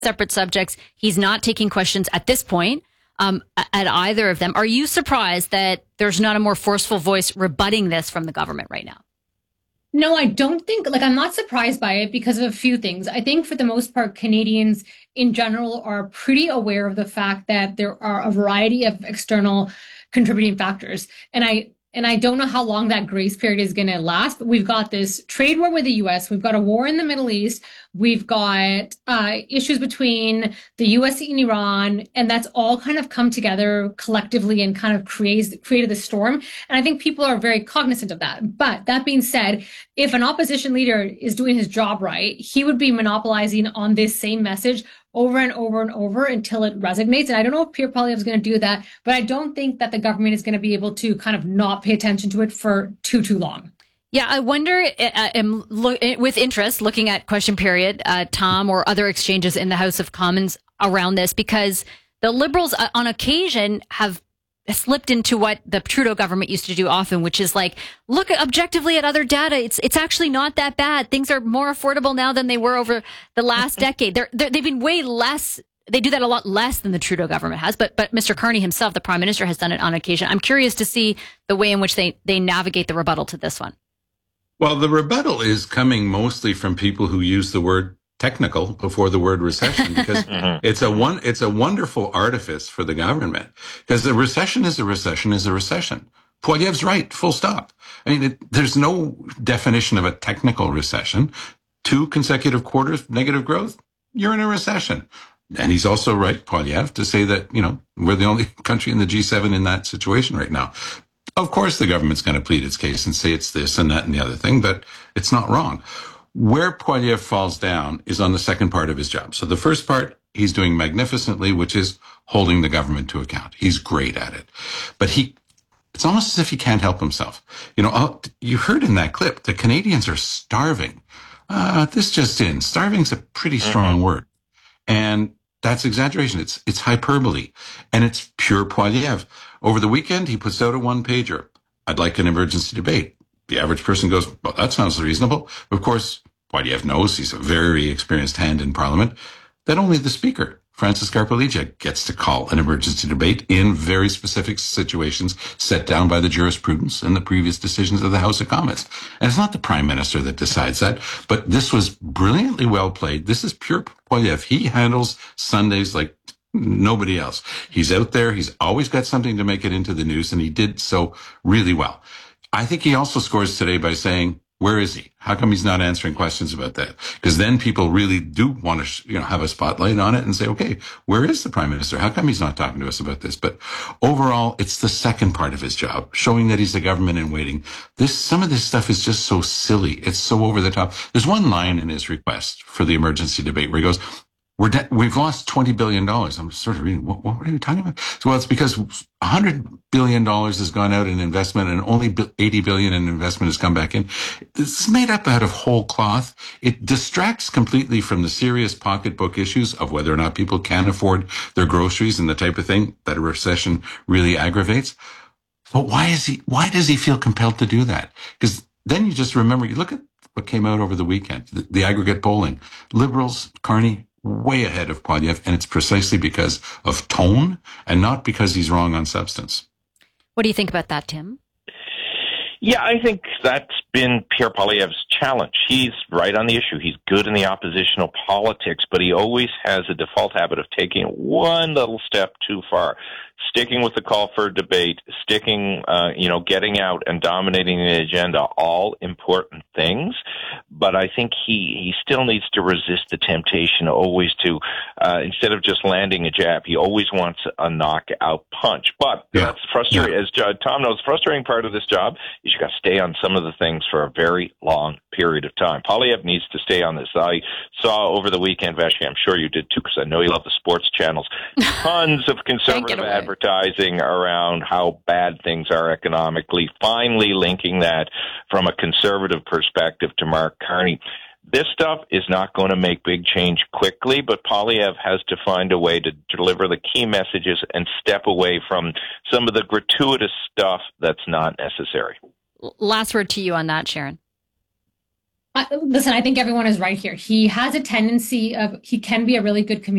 separate subjects. He's not taking questions at this point at either of them. Are you surprised that there's not a more forceful voice rebutting this from the government right now? No, I don't think, I'm not surprised by it because of a few things. I think for the most part, Canadians in general are pretty aware of the fact that there are a variety of external contributing factors. And I don't know how long that grace period is going to last, but we've got this trade war with the US. We've got a war in the Middle East. We've got issues between the US and Iran. And that's all kind of come together collectively and kind of created the storm. And I think people are very cognizant of that. But that being said, if an opposition leader is doing his job right, he would be monopolizing on this same message over and over and over until it resonates. And I don't know if Pierre Poilievre is going to do that, but I don't think that the government is going to be able to kind of not pay attention to it for too long. Yeah, I wonder, with interest, looking at question period, Tom, or other exchanges in the House of Commons around this, because the Liberals on occasion have slipped into what the Trudeau government used to do often, which is like, look objectively at other data. It's actually not that bad. Things are more affordable now than they were over the last decade. They've been way less. They do that a lot less than the Trudeau government has. But Mr. Carney himself, the Prime Minister, has done it on occasion. I'm curious to see the way in which they navigate the rebuttal to this one. Well, the rebuttal is coming mostly from people who use the word technical before the word recession, because it's a wonderful artifice for the government, because the recession is a recession is a recession. Poilievre's right, full stop. I mean, there's no definition of a technical recession. 2 consecutive quarters negative growth, you're in a recession. And he's also right, Poilievre, to say that, we're the only country in the G7 in that situation right now. Of course, the government's going to plead its case and say it's this and that and the other thing, but it's not wrong. Where Poilievre falls down is on the second part of his job. So the first part, he's doing magnificently, which is holding the government to account. He's great at it. But it's almost as if he can't help himself. You heard in that clip, the Canadians are starving. This just in. Starving's a pretty strong word. And that's exaggeration. It's hyperbole. And it's pure Poilievre. Over the weekend, he puts out a one-pager. I'd like an emergency debate. The average person goes, well, that sounds reasonable. Of course, Poilievre knows, he's a very experienced hand in Parliament, that only the Speaker, Francis Scarpelleggia, gets to call an emergency debate in very specific situations set down by the jurisprudence and the previous decisions of the House of Commons. And it's not the Prime Minister that decides that, but this was brilliantly well played. This is pure Poilievre. He handles Sundays like nobody else. He's out there. He's always got something to make it into the news, and he did so really well. I think he also scores today by saying, where is he? How come he's not answering questions about that? Because then people really do want to, have a spotlight on it and say, okay, where is the Prime Minister? How come he's not talking to us about this? But overall, it's the second part of his job, showing that he's the government in waiting. Some of this stuff is just so silly. It's so over the top. There's one line in his request for the emergency debate where he goes, we've lost $20 billion. I'm sort of reading, what are you talking about? So, well, it's because $100 billion has gone out in investment and only $80 billion in investment has come back in. This is made up out of whole cloth. It distracts completely from the serious pocketbook issues of whether or not people can afford their groceries and the type of thing that a recession really aggravates. But why does he feel compelled to do that? Because then you just remember, you look at what came out over the weekend, the aggregate polling. Liberals, Carney, way ahead of Poilievre, and it's precisely because of tone and not because he's wrong on substance. What do you think about that, Tim? Yeah, I think that's been Pierre Poilievre's challenge. He's right on the issue. He's good in the oppositional politics, but he always has a default habit of taking it one little step too far. Sticking with the call for a debate, getting out and dominating the agenda, all important things. But I think he still needs to resist the temptation always to, instead of just landing a jab, he always wants a knockout punch. But that's frustrating. As Tom knows, the frustrating part of this job is you got to stay on some of the things for a very long period of time. Poilievre needs to stay on this. I saw over the weekend, Vashi, I'm sure you did too, because I know you love the sports channels, tons of conservative advertising around how bad things are economically, finally linking that from a conservative perspective to Mark Carney. This stuff is not going to make big change quickly, but Poilievre has to find a way to deliver the key messages and step away from some of the gratuitous stuff that's not necessary. Last word to you on that, Sharon. Listen, I think everyone is right here. He has a tendency of, he can be a really good communicator.